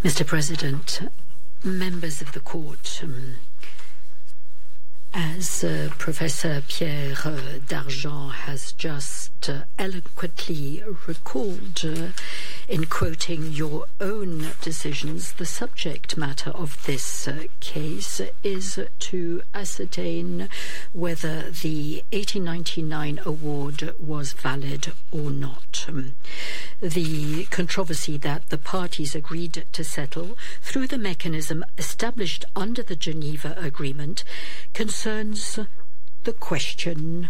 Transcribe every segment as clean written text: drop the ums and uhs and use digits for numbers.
Mr. President, members of the court, as Professor Pierre Dargent has just eloquently recalled in quoting your own decisions, the subject matter of this case is to ascertain whether the 1899 award was valid or not. The controversy that the parties agreed to settle through the mechanism established under the Geneva Agreement concerns the question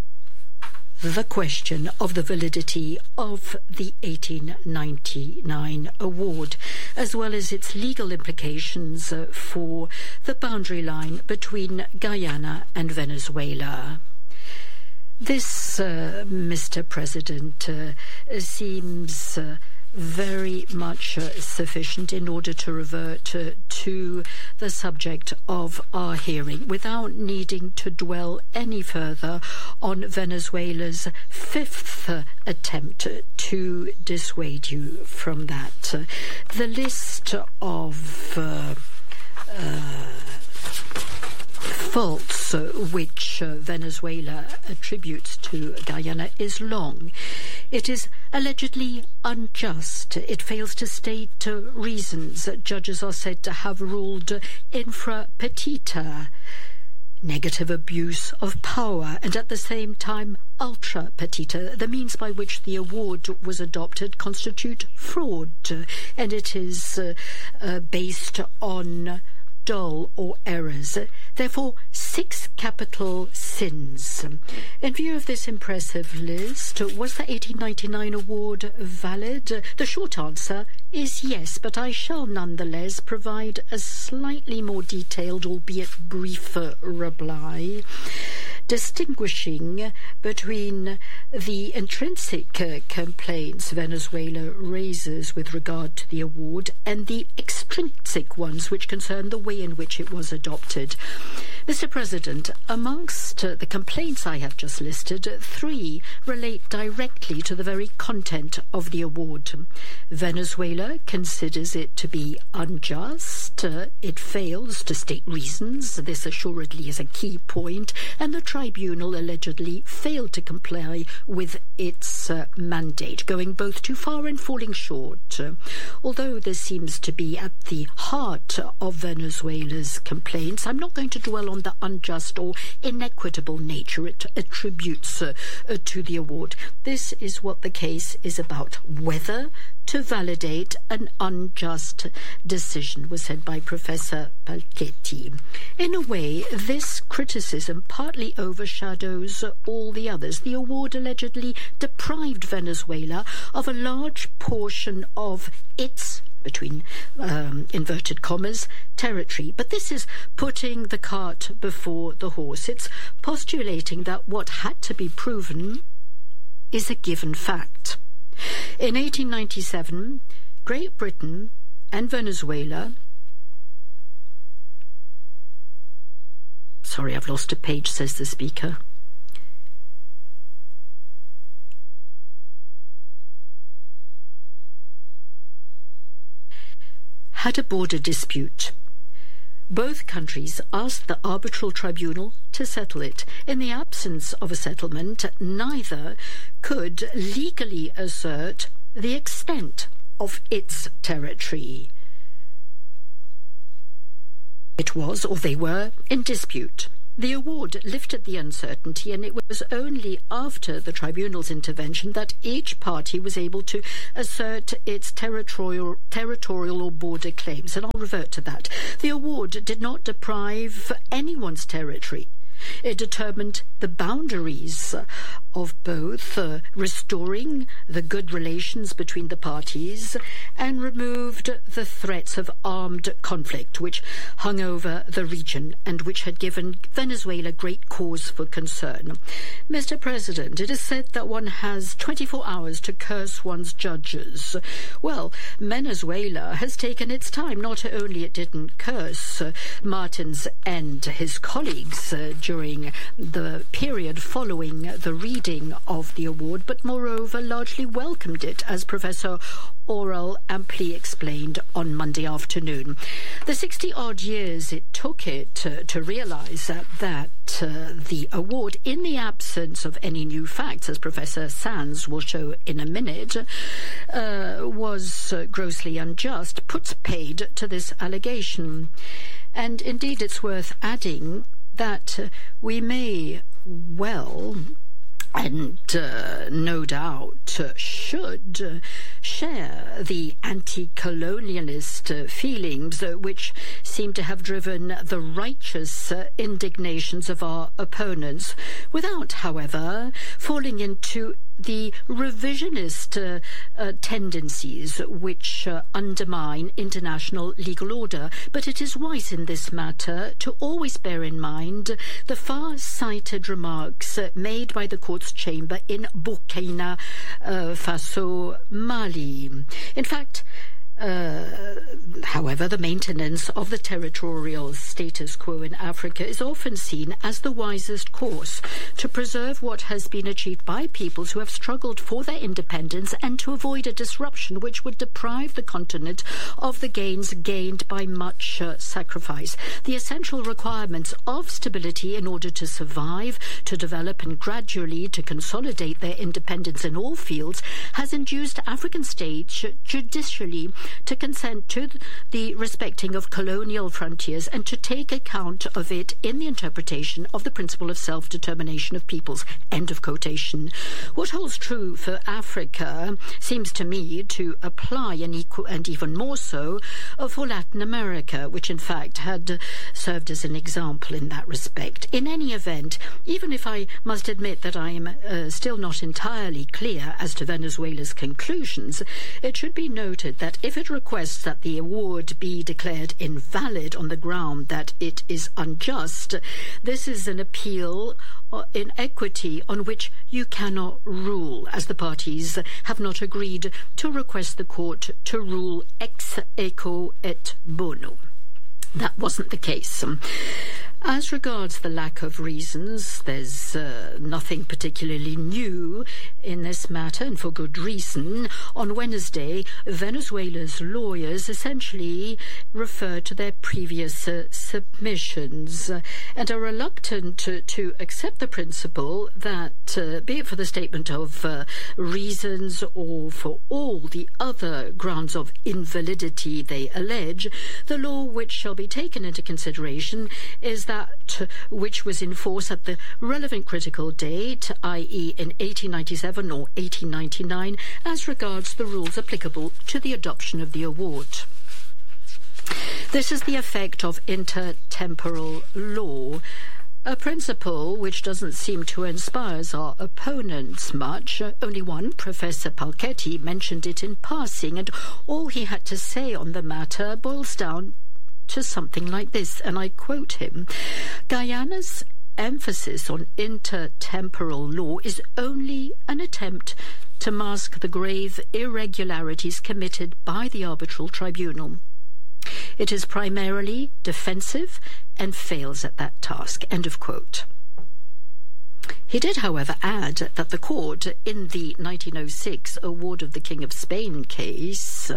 of the validity of the 1899 award, as well as its legal implications for the boundary line between Guyana and Venezuela. This, Mr. President, seems very much sufficient in order to revert to the subject of our hearing without needing to dwell any further on Venezuela's fifth attempt to dissuade you from that. The list of faults which Venezuela attributes to Guyana is long. It is allegedly unjust. It fails to state reasons. Judges are said to have ruled infra petita, negative abuse of power, and at the same time ultra petita. The means by which the award was adopted constitute fraud, and it is based on dull or errors. Therefore, 6 capital sins. In view of this impressive list, was the 1899 award valid? The short answer is yes, but I shall nonetheless provide a slightly more detailed, albeit brief, reply, distinguishing between the intrinsic complaints Venezuela raises with regard to the award and the extrinsic ones which concern the way in which it was adopted. Mr. President, amongst the complaints I have just listed, 3 relate directly to the very content of the award. Venezuela considers it to be unjust. It fails to state reasons. This assuredly is a key point, and the tribunal allegedly failed to comply with its mandate, going both too far and falling short. Although this seems to be at the heart of Venezuela's complaints, I'm not going to dwell on the unjust or inequitable nature it attributes to the award. This is what the case is about: whether to validate an unjust decision, was said by Professor Palchetti. In a way, this criticism partly overshadows all the others. The award allegedly deprived Venezuela of a large portion of its, between inverted commas, territory. But this is putting the cart before the horse. It's postulating that what had to be proven is a given fact. In 1897, Great Britain and Venezuela... Sorry, I've lost a page, says the speaker. Had a border dispute. Both countries asked the arbitral tribunal to settle it. In the absence of a settlement, neither could legally assert the extent of its territory. It was, or they were, in dispute. The award lifted the uncertainty, and it was only after the tribunal's intervention that each party was able to assert its territorial or border claims, and I'll revert to that. The award did not deprive anyone's territory. It determined the boundaries of both, restoring the good relations between the parties, and removed the threats of armed conflict which hung over the region and which had given Venezuela great cause for concern. Mr. President, it is said that one has 24 hours to curse one's judges. Well, Venezuela has taken its time. Not only it didn't curse Martins and his colleagues during the period following the reading of the award, but moreover largely welcomed it, as Professor Aurel amply explained on Monday afternoon. The 60-odd years it took it to realise that the award, in the absence of any new facts, as Professor Sands will show in a minute, was grossly unjust, puts paid to this allegation. And indeed it's worth adding that we may well, and no doubt should, share the anti-colonialist feelings which seem to have driven the righteous indignations of our opponents, without, however, falling into the revisionist tendencies which undermine international legal order. But it is wise in this matter to always bear in mind the far-sighted remarks made by the court's chamber in Burkina Faso, Mali. In fact, however, the maintenance of the territorial status quo in Africa is often seen as the wisest course to preserve what has been achieved by peoples who have struggled for their independence and to avoid a disruption which would deprive the continent of the gains gained by much sacrifice. The essential requirements of stability in order to survive, to develop and gradually to consolidate their independence in all fields has induced African states judicially to consent to the respecting of colonial frontiers and to take account of it in the interpretation of the principle of self-determination of peoples. End of quotation. What holds true for Africa seems to me to apply and even more so for Latin America, which in fact had served as an example in that respect. In any event, even if I must admit that I am still not entirely clear as to Venezuela's conclusions, it should be noted that if it requests that the award be declared invalid on the ground that it is unjust, this is an appeal in equity on which you cannot rule, as the parties have not agreed to request the court to rule ex equo et bono. That wasn't the case. As regards the lack of reasons, there's nothing particularly new in this matter, and for good reason. On Wednesday, Venezuela's lawyers essentially referred to their previous submissions and are reluctant to accept the principle that, be it for the statement of reasons or for all the other grounds of invalidity they allege, the law which shall be taken into consideration is that which was in force at the relevant critical date, i.e. in 1897 or 1899, as regards the rules applicable to the adoption of the award. This is the effect of intertemporal law, a principle which doesn't seem to inspire our opponents much. Only one, Professor Palchetti, mentioned it in passing, and all he had to say on the matter boils down to something like this, and I quote him: Guyana's emphasis on intertemporal law is only an attempt to mask the grave irregularities committed by the arbitral tribunal. It is primarily defensive and fails at that task. End of quote. He did, however, add that the court, in the 1906 Award of the King of Spain case,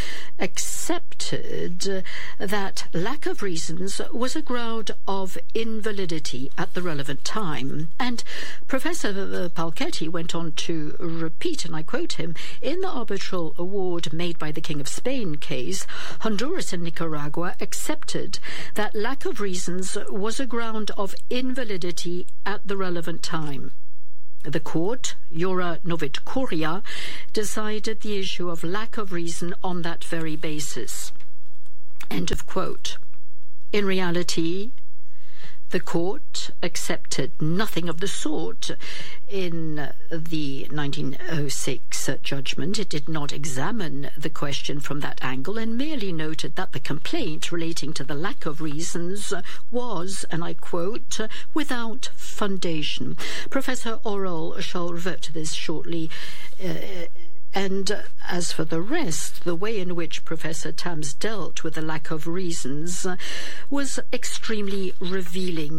accepted that lack of reasons was a ground of invalidity at the relevant time. And Professor Palchetti went on to repeat, and I quote him, in the arbitral award made by the King of Spain case, Honduras and Nicaragua accepted that lack of reasons was a ground of invalidity at the relevant time. The court, Jura Novit Kuria, decided the issue of lack of reason on that very basis. End of quote. In reality, the court accepted nothing of the sort in the 1906 judgment. It did not examine the question from that angle and merely noted that the complaint relating to the lack of reasons was, and I quote, without foundation. Professor Aurel shall revert to this shortly. And as for the rest, the way in which Professor Tams dealt with the lack of reasons was extremely revealing.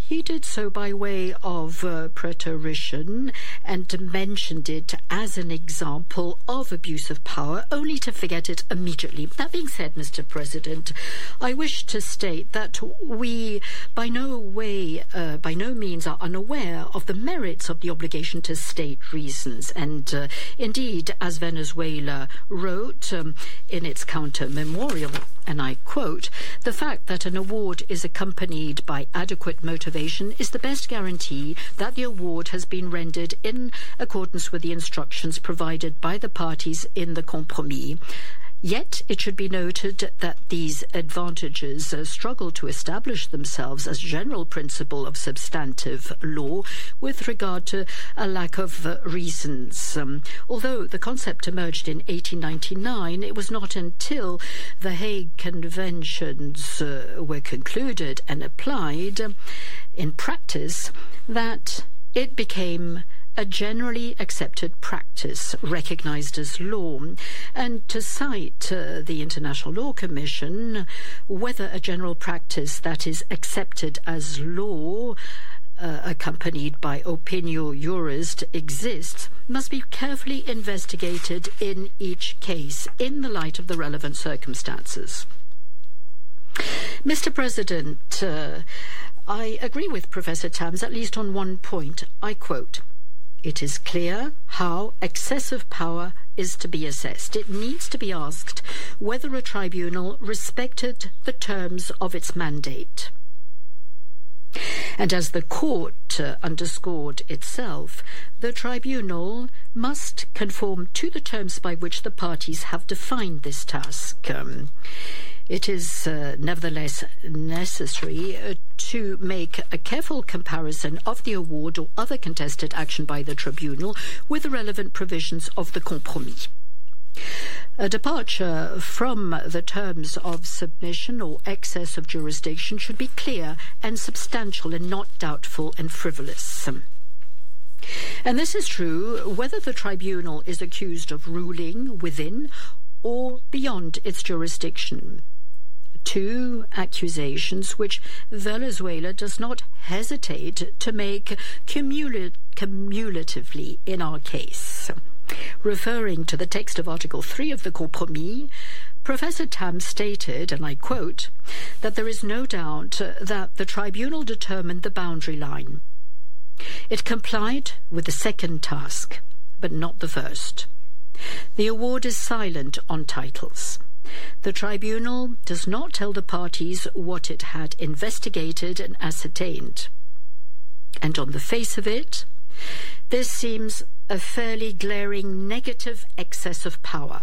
He did so by way of preterition and mentioned it as an example of abuse of power, only to forget it immediately. That being said, Mr. President, I wish to state that we by no means are unaware of the merits of the obligation to state reasons. And indeed, as Venezuela wrote in its counter-memorial, and I quote, "The fact that an award is accompanied by adequate motivation is the best guarantee that the award has been rendered in accordance with the instructions provided by the parties in the compromis. Yet it should be noted that these advantages struggle to establish themselves as general principle of substantive law with regard to a lack of reasons. Although the concept emerged in 1899, it was not until the Hague Conventions were concluded and applied in practice that it became a generally accepted practice recognized as law. And to cite the International Law Commission, whether a general practice that is accepted as law accompanied by opinio juris exists must be carefully investigated in each case in the light of the relevant circumstances." Mr. President, I agree with Professor Tams at least on one point. I quote, "It is clear how excessive power is to be assessed. It needs to be asked whether a tribunal respected the terms of its mandate. And as the court underscored itself, the tribunal must conform to the terms by which the parties have defined this task. It is nevertheless necessary to make a careful comparison of the award or other contested action by the tribunal with the relevant provisions of the compromis. A departure from the terms of submission or excess of jurisdiction should be clear and substantial and not doubtful and frivolous. And this is true whether the tribunal is accused of ruling within or beyond its jurisdiction. Two accusations which Venezuela does not hesitate to make cumulatively in our case. Referring to the text of Article 3 of the Compromis, Professor Tam stated, and I quote, that there is no doubt that the tribunal determined the boundary line. It complied with the second task, but not the first. The award is silent on titles. The tribunal does not tell the parties what it had investigated and ascertained. And on the face of it, this seems a fairly glaring negative excess of power.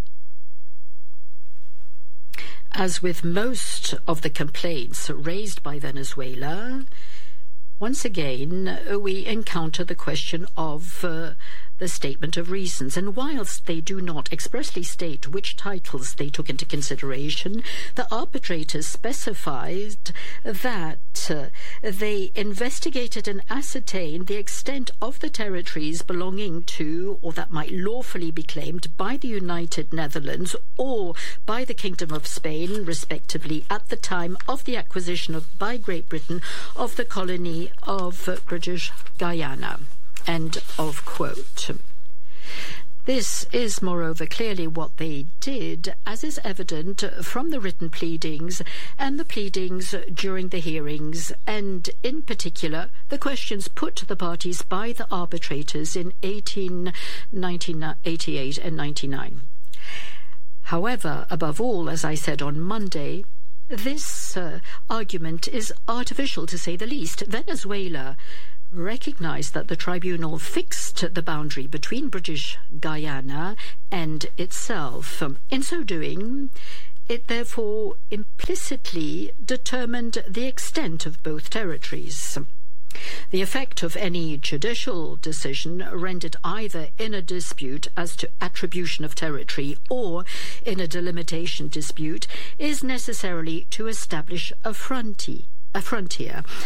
As with most of the complaints raised by Venezuela, once again we encounter the question of the statement of reasons, and whilst they do not expressly state which titles they took into consideration, the arbitrators specified that they investigated and ascertained the extent of the territories belonging to, or that might lawfully be claimed by the United Netherlands or by the Kingdom of Spain, respectively, at the time of the acquisition by Great Britain of the colony of British Guyana. End of quote. This is, moreover, clearly what they did, as is evident from the written pleadings and the pleadings during the hearings, and in particular the questions put to the parties by the arbitrators in 1888 and 99. However, above all, as I said on Monday, this argument is artificial, to say the least. Venezuela recognized that the tribunal fixed the boundary between British Guyana and itself. In so doing, it therefore implicitly determined the extent of both territories. The effect of any judicial decision rendered either in a dispute as to attribution of territory or in a delimitation dispute is necessarily to establish a frontier.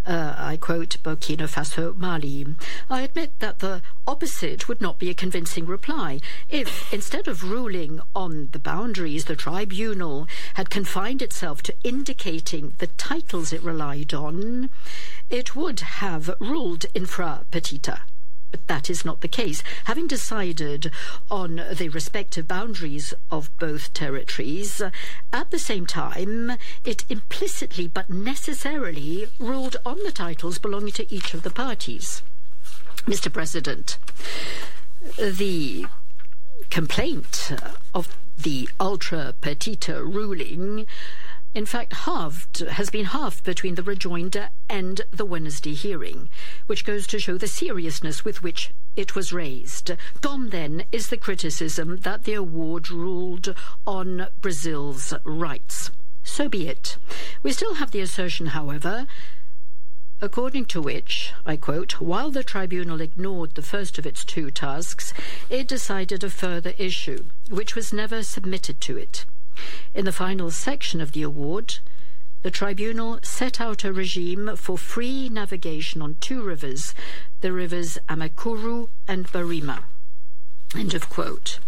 I quote, Burkina Faso, Mali. I admit that the opposite would not be a convincing reply. If, instead of ruling on the boundaries, the tribunal had confined itself to indicating the titles it relied on, it would have ruled infra petita. But that is not the case. Having decided on the respective boundaries of both territories, at the same time, it implicitly but necessarily ruled on the titles belonging to each of the parties. Mr. President, the complaint of the ultra petita ruling in fact has been halved between the rejoinder and the Wednesday hearing, which goes to show the seriousness with which it was raised. Gone then is the criticism that the award ruled on Brazil's rights. So be it. We still have the assertion, however, according to which, I quote, while the tribunal ignored the first of its two tasks, it decided a further issue, which was never submitted to it. In the final section of the award, the tribunal set out a regime for free navigation on two rivers, the rivers Amacuru and Barima. End of quote.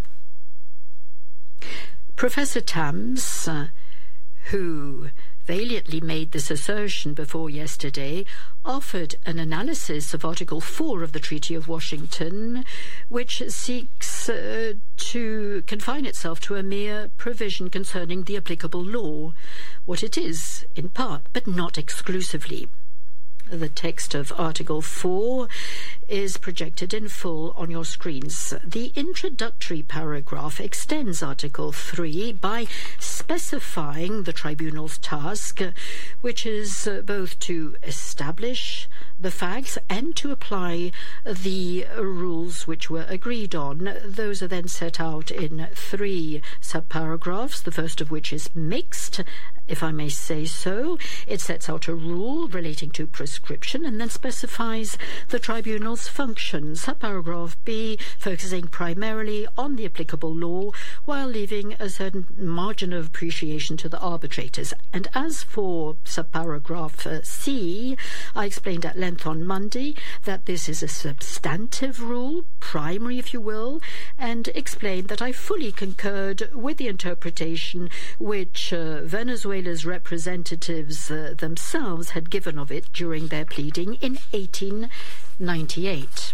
Professor Tams, who valiantly made this assertion before yesterday, offered an analysis of Article 4 of the Treaty of Washington, which seeks to confine itself to a mere provision concerning the applicable law, what it is, in part, but not exclusively. The text of Article 4 is projected in full on your screens. The introductory paragraph extends Article 3 by specifying the tribunal's task, which is both to establish the facts and to apply the rules which were agreed on. Those are then set out in three subparagraphs, the first of which is mixed, if I may say so. It sets out a rule relating to prescription and then specifies the tribunal's functions. Subparagraph B focusing primarily on the applicable law while leaving a certain margin of appreciation to the arbitrators. And as for subparagraph C, I explained at length on Monday that this is a substantive rule, primary if you will, and explained that I fully concurred with the interpretation which Venezuela's representatives themselves had given of it during their pleading in 1898.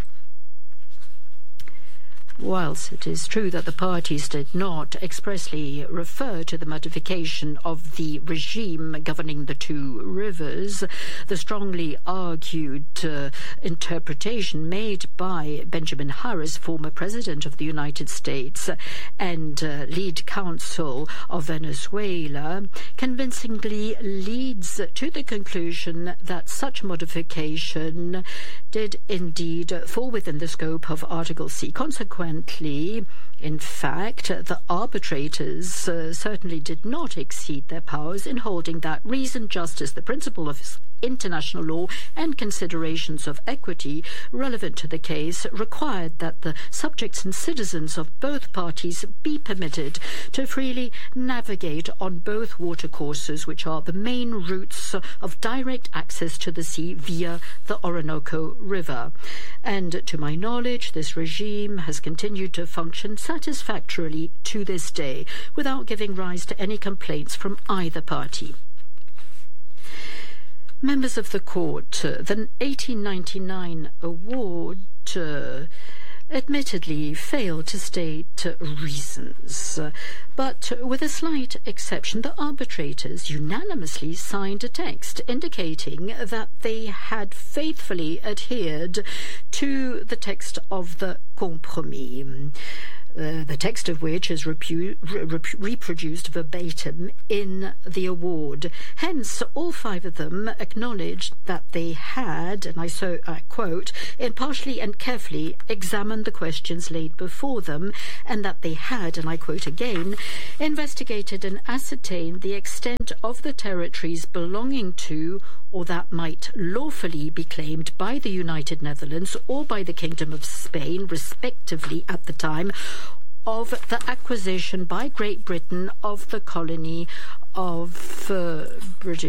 Whilst it is true that the parties did not expressly refer to the modification of the regime governing the two rivers, the strongly argued interpretation made by Benjamin Harris, former President of the United States and lead counsel of Venezuela, convincingly leads to the conclusion that such modification did indeed fall within the scope of Article C. Consequently, in fact, the arbitrators certainly did not exceed their powers in holding that reason, justice, the principle of international law, and considerations of equity relevant to the case required that the subjects and citizens of both parties be permitted to freely navigate on both watercourses, which are the main routes of direct access to the sea via the Orinoco River. And to my knowledge, this regime has continued to function satisfactorily to this day, without giving rise to any complaints from either party. Members of the court, the 1899 award admittedly failed to state reasons, but with a slight exception, the arbitrators unanimously signed a text indicating that they had faithfully adhered to the text of the compromis. The text of which is reproduced verbatim in the award. Hence, all five of them acknowledged that they had, and I quote, impartially and carefully examined the questions laid before them, and that they had, and I quote again, investigated and ascertained the extent of the territories belonging to, or that might lawfully be claimed by the United Netherlands or by the Kingdom of Spain, respectively, at the time of the acquisition by Great Britain of the colony of British